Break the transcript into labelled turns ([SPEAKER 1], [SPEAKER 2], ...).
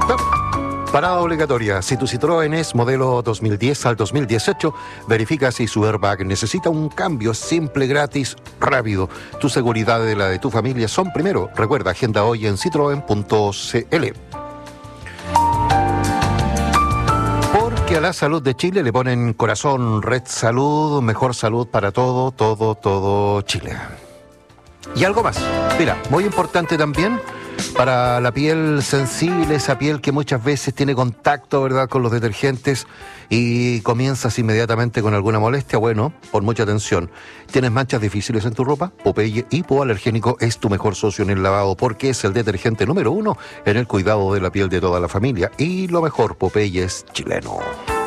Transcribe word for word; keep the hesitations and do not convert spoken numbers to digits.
[SPEAKER 1] Parada obligatoria. Si tu Citroën es modelo dos mil diez al dos mil dieciocho, verifica si su airbag necesita un cambio simple, gratis, rápido. Tu seguridad y la de tu familia son primero. Recuerda, agenda hoy en citroen punto c l. Porque a la salud de Chile le ponen corazón. Red Salud, mejor salud para todo, todo, todo Chile. Y algo más. Mira, muy importante también para la piel sensible, esa piel que muchas veces tiene contacto, ¿verdad?, con los detergentes y comienzas inmediatamente con alguna molestia. Bueno, pon mucha atención. ¿Tienes manchas difíciles en tu ropa? Popeye Hipoalergénico es tu mejor socio en el lavado porque es el detergente número uno en el cuidado de la piel de toda la familia. Y lo mejor, Popeye es chileno.